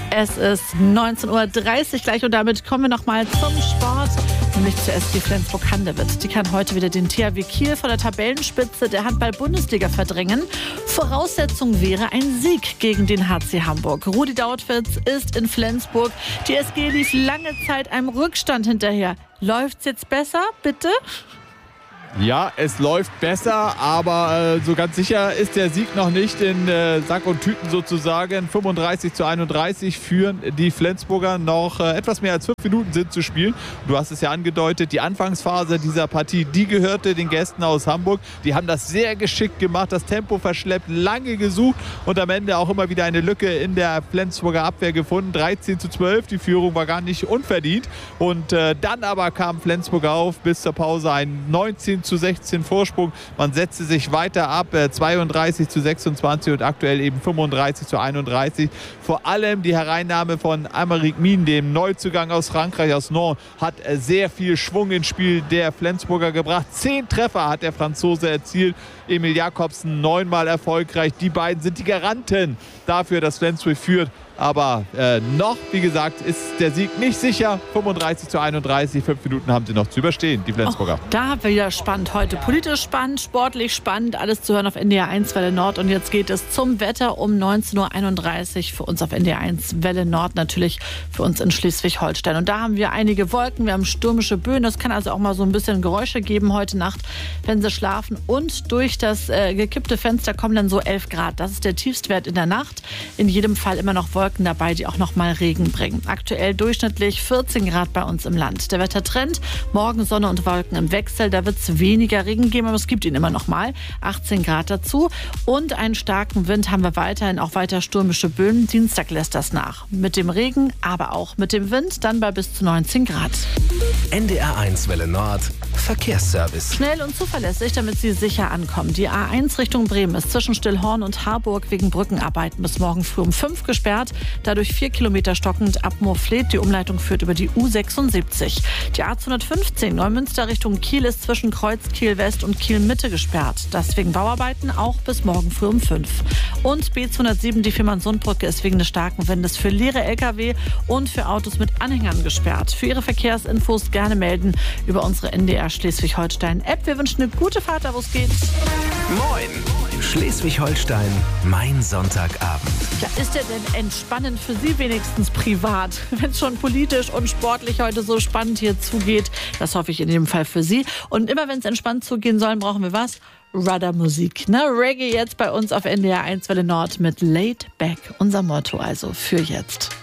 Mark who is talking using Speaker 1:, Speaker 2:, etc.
Speaker 1: Es ist 19:30 Uhr gleich und damit kommen wir nochmal zum Sport, nämlich zur SG Flensburg-Handewitt. Die kann heute wieder den THW Kiel von der Tabellenspitze der Handball-Bundesliga verdrängen. Voraussetzung wäre ein Sieg gegen den HC Hamburg. Rudi Dautwitz ist in Flensburg. Die SG lief lange Zeit einem Rückstand hinterher. Läuft's jetzt besser, bitte?
Speaker 2: Ja, es läuft besser, aber so ganz sicher ist der Sieg noch nicht in Sack und Tüten sozusagen. 35:31 führen die Flensburger, noch etwas mehr als 5 Minuten sind zu spielen. Du hast es ja angedeutet, die Anfangsphase dieser Partie, die gehörte den Gästen aus Hamburg. Die haben das sehr geschickt gemacht, das Tempo verschleppt, lange gesucht und am Ende auch immer wieder eine Lücke in der Flensburger Abwehr gefunden. 13:12, die Führung war gar nicht unverdient. Und dann aber kam Flensburg auf, bis zur Pause ein 19:16 Vorsprung. Man setzte sich weiter ab, 32:26 und aktuell eben 35:31. Vor allem die Hereinnahme von Aymeric Mine, dem Neuzugang aus Frankreich, aus Nantes, hat sehr viel Schwung ins Spiel der Flensburger gebracht. 10 Treffer hat der Franzose erzielt. Emil Jakobsen 9-mal erfolgreich. Die beiden sind die Garanten dafür, dass Flensburg führt. Aber noch, wie gesagt, ist der Sieg nicht sicher. 35:31, 5 Minuten haben sie noch zu überstehen, die Flensburger.
Speaker 1: Da wieder spannend heute. Politisch spannend, sportlich spannend. Alles zu hören auf NDR 1 Welle Nord. Und jetzt geht es zum Wetter um 19:31 Uhr für uns auf NDR 1 Welle Nord. Natürlich für uns in Schleswig-Holstein. Und da haben wir einige Wolken, wir haben stürmische Böen. Das kann also auch mal so ein bisschen Geräusche geben heute Nacht, wenn Sie schlafen. Und durch das gekippte Fenster kommen dann so 11 Grad. Das ist der Tiefstwert in der Nacht. In jedem Fall immer noch Wolken dabei, die auch noch mal Regen bringen. Aktuell durchschnittlich 14 Grad bei uns im Land. Der Wettertrend, morgen Sonne und Wolken im Wechsel. Da wird es weniger Regen geben, aber es gibt ihn immer noch mal. 18 Grad dazu. Und einen starken Wind haben wir weiterhin, auch weiter stürmische Böen. Dienstag lässt das nach. Mit dem Regen, aber auch mit dem Wind, dann bei bis zu 19 Grad.
Speaker 3: NDR 1 Welle Nord, Verkehrsservice.
Speaker 1: Schnell und zuverlässig, damit Sie sicher ankommen. Die A1 Richtung Bremen ist zwischen Stillhorn und Harburg wegen Brückenarbeiten bis morgen früh um 5 gesperrt. Dadurch 4 Kilometer stockend ab Moorfleet. Die Umleitung führt über die U76. Die A215 Neumünster Richtung Kiel ist zwischen Kreuz Kiel West und Kiel Mitte gesperrt. Das wegen Bauarbeiten auch bis morgen früh um 5. Und B207, die Fehmarnsundbrücke, ist wegen des starken Windes für leere Lkw und für Autos mit Anhängern gesperrt. Für Ihre Verkehrsinfos gerne melden über unsere NDR Schleswig-Holstein App. Wir wünschen eine gute Fahrt, da wo es geht.
Speaker 3: Moin! Schleswig-Holstein, mein Sonntagabend.
Speaker 1: Ja, ist der denn entspannend für Sie wenigstens privat? Wenn es schon politisch und sportlich heute so spannend hier zugeht, das hoffe ich in jedem Fall für Sie. Und immer wenn es entspannt zugehen soll, brauchen wir was? Rudder-Musik. Ne? Reggae jetzt bei uns auf NDR 1 Welle Nord mit Laid Back. Unser Motto also für jetzt.